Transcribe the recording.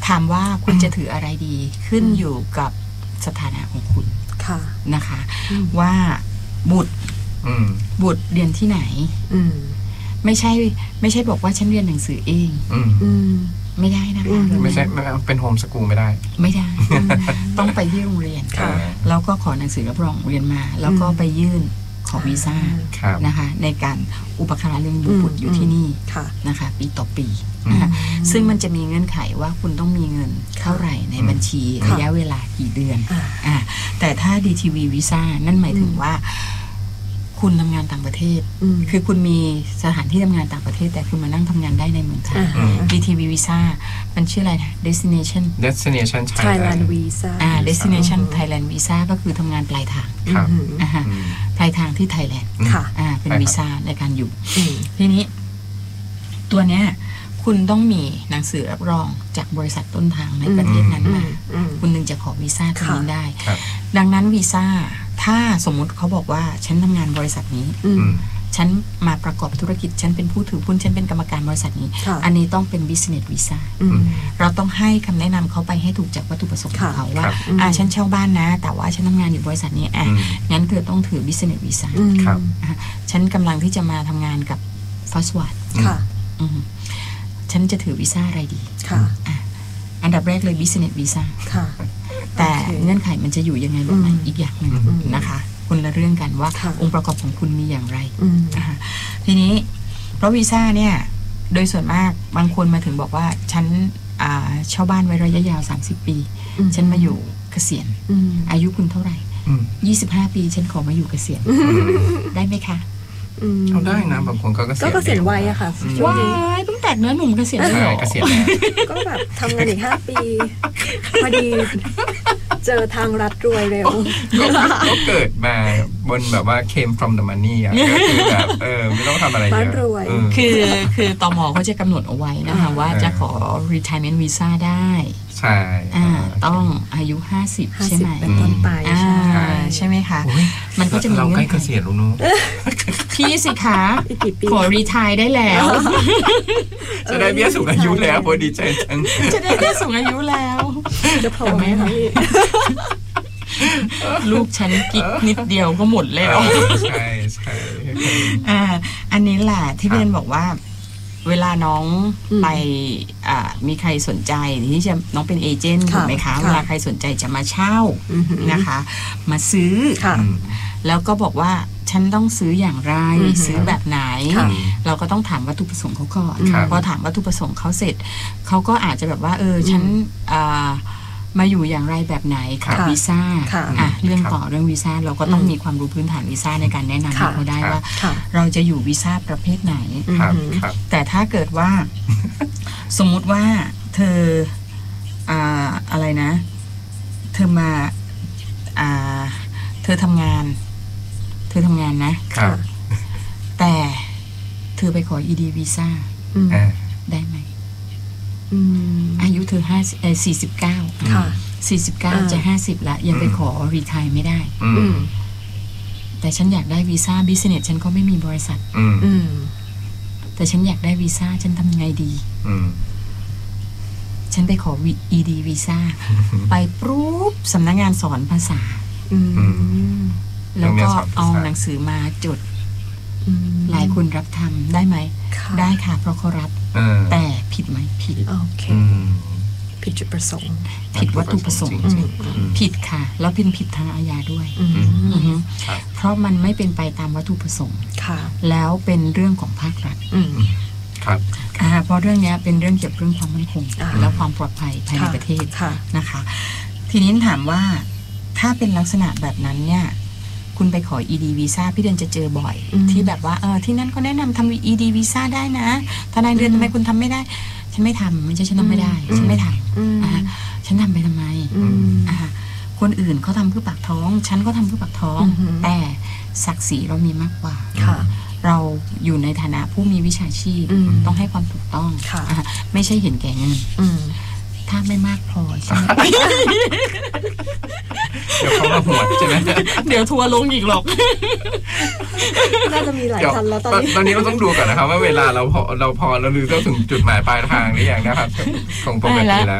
ถามว่าคุณจะถืออะไรดีขึ้นอยู่กับสถานะของคุณนะคะว่าบุตรเรียนที่ไหนไม่ใช่บอกว่าฉันเรียนหนังสือเองไม่ได้นะคะไม่ใช่เป็นโฮมสกูลไม่ได้ต้องไปที่โรงเรียนแล้วก็ขอหนังสือรับรองเรียนมาแล้วก็ไปยื่นขอวีซ่านะคะในการอุปการะเลี้ยงดูบุตรอยู่ที่นี่นะคะปีต่อปีนะคะซึ่งมันจะมีเงื่อนไขว่าคุณต้องมีเงินเท่าไหร่ในบัญชีระยะเวลากี่เดือนแต่ถ้า DTV วีซ่านั่นหมายถึงว่าคุณทำงานต่างประเทศคือคุณมีสถานที่ทำงานต่างประเทศแต่คุณมานั่งทำงานได้ในเมืองไทย DTV วีซ่ามันชื่ออะไรนะ Destination Thailand Visa Destination Thailand Visa ก็คือทำงานปลายทางปลายทางที่ไทยแลนด์เป็นวีซ่าในการอยู่ทีนี้ตัวเนี้ยคุณต้องมีหนังสือรับรองจากบริษัทต้นทางในประเทศนั้นมาคุณถึงจะขอวีซ่าตรงนี้ได้ดังนั้นวีซ่าถ้าสมมุติเขาบอกว่าฉันทำงานบริษัทนี้ฉันมาประกอบธุรกิจฉันเป็นผู้ถือหุ้นฉันเป็นกรรมการบริษัทนี้อันนี้ต้องเป็น business visa เราต้องให้คำแนะนำเขาไปให้ถูกจากวัตถุประสงค์ของเขาว่าฉันเช่าบ้านนะแต่ว่าฉันทำงานอยู่บริษัทนี้งั้นเธอต้องถือ business visa ฉันกำลังที่จะมาทำงานกับ Fastward ฉันจะถือวีซ่าอะไรดีอันดับแรกเลย business visa แต่เงื่อนไขมันจะอยู่ยังไงแบบไหนอีกอย่างหนึ่งนะคะคนละเรื่องกันว่าองค์ประกอบของคุณมีอย่างไรนะคะทีนี้เพราะวีซ่าเนี่ยโดยส่วนมากบางคนมาถึงบอกว่าฉันเช่าบ้านไว้ระยะยาว30 ปีฉันมาอยู่เกษียณอายุคุณเท่าไหร่25 ปีฉันขอมาอยู่เกษียณได้ไหมคะเอาได้นะบางคนก็เกษียณไวอะค่ะว้ายต้องแตกเนื้อหนุ่มเกษียณเลยเกษียณแล้วก็แบบทำงานอีก5 ปีพอดีเจอทางรัฐรวยเร็วก็เกิดมาบนแบบว่า came from the money อ่ะก็คือแบบไม่ต้องทำอะไรเยอะคือตม.เขาจะกำหนดเอาไว้นะคะว่าจะขอ retirement visa ได้ใช่ต้องอายุ50ใช่ไหมเป็นต้นไปใช่ไหมคะมันก็จะมีเราใกล้เกษียณแล้วนู้พี่สิคะขอ retire ได้แล้วจะได้เบี้ยสูงอายุแล้วโอ้ดีใจจังจะได้เบี้ยสูงอายุแล้วจะพอไหมคะพี่ลูกฉันกิ๊กนิดเดียวก็หมดแล้วใช่ใช่อันนี้แหละที่พี่เรนบอกว่าเวลาน้องไปมีใครสนใจที่จะน้องเป็นเอเจนต์ถูกไหมคะเวลาใครสนใจจะมาเช่านะคะมาซื้อแล้วก็บอกว่าฉันต้องซื้ออย่างไรซื้อแบบไหนเราก็ต้องถามวัตถุประสงค์เขาก่อนพอถามวัตถุประสงค์เขาเสร็จเขาก็อาจจะแบบว่าฉันมาอยู่อย่างไรแบบไหนค่ะวีซ่าเรื่องต่อเรื่องวีซ่าเราก็ต้องมีความรู้พื้นฐานวีซ่าในการแนะนำให้เขาได้ว่าเราจะอยู่วีซ่าประเภทไหนแต่ถ้าเกิดว่าสมมุติว่าเธออะไรนะเธอมาเธอทำงานนะแต่เธอไปขอ ED วีซ่าได้ไหมอายุเธอ49จะ50ละยังไปขอรีไทร์ไม่ได้แต่ฉันอยากได้วีซ่าบิสเนสฉันก็ไม่มีบริษัทแต่ฉันอยากได้วีซ่าฉันทำยังไงดีฉันไปขอ ED วีซ่าไปปุ๊บสำนักงานสอนภาษาแล้วก็เอาหนังสือมาจดหลายคนรับทำได้ไหมได้ค่ะเพราะเขารับแต่ผิดไหมผิดผิดจุดประสงค์ผิดวัตถุประสงค์ผิดค่ะแล้วเป็นผิดทางอาญาด้วยเพราะมันไม่เป็นไปตามวัตถุประสงค์แล้วเป็นเรื่องของภาครัฐเพราะเรื่องนี้เป็นเรื่องเกี่ยวกับเรื่องความมั่นคงและความปลอดภัยภายในประเทศนะคะทีนี้ถามว่าถ้าเป็นลักษณะแบบนั้นเนี่ยคุณไปขอ ED วีซ่าพี่เดือนจะเจอบ่อยที่แบบว่าที่นั่นเขาแนะนำทำ ED วีซ่าได้นะทนายเดือนทำไมคุณทำไม่ได้ฉันไม่ทำไม่ใช่ฉันทำไม่ได้ฉันไม่ทำฉันทำไปทำไมคนอื่นเขาทำเพื่อปากท้องฉันก็ทำเพื่อปากท้องแต่ศักดิ์ศรีเรามีมากกว่าเราอยู่ในฐานะผู้มีวิชาชีพต้องให้ความถูกต้องไม่ใช่เห็นแก่เงินถ้าไม่มากพอใช่ไหมเดี๋ยวเขามาหวดใช่ไหมเดี๋ยวทัวร์ลงอีกหรอกน่าจะมีหลายทันแล้วตอนนี้เราต้องดูก่อนนะครับว่าเวลาเราพอเราถึงจุดหมายปลายทางหรือยังนะครับของปกติแล้ว